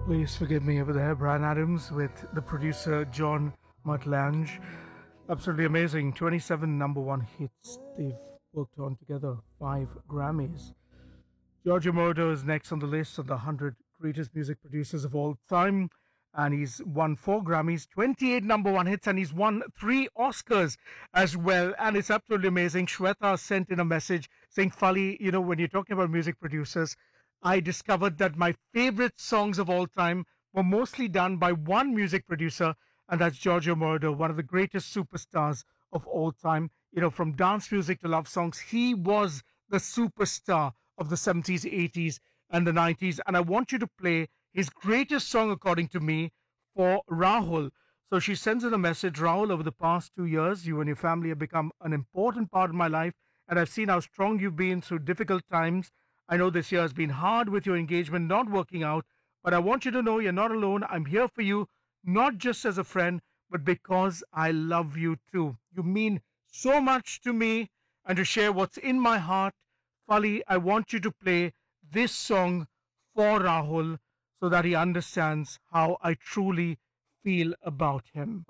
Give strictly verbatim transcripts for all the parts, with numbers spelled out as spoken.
Please forgive me over there, Brian Adams with the producer John Mutlange. Absolutely amazing. twenty-seven number one hits they've worked on together, five Grammys. Giorgio Moroder is next on the list of the one hundred greatest music producers of all time. And he's won four Grammys, twenty-eight number one hits, and he's won three Oscars as well. And it's absolutely amazing. Shweta sent in a message saying, Fali, you know, when you're talking about music producers, I discovered that my favorite songs of all time were mostly done by one music producer, and that's Giorgio Moroder, one of the greatest superstars of all time. You know, from dance music to love songs, he was the superstar of the seventies, eighties, and the nineties. And I want you to play his greatest song, according to me, for Rahul. So she sends in a message, Rahul, over the past two years, you and your family have become an important part of my life, and I've seen how strong you've been through difficult times. I know this year has been hard with your engagement not working out, but I want you to know you're not alone. I'm here for you, not just as a friend, but because I love you too. You mean so much to me, and to share what's in my heart. Fali, I want you to play this song for Rahul so that he understands how I truly feel about him.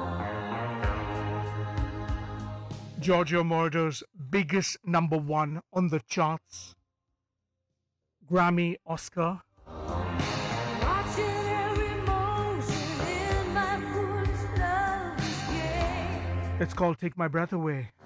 Giorgio Moroder's biggest number one on the charts. Grammy, Oscar. It's called Take My Breath Away.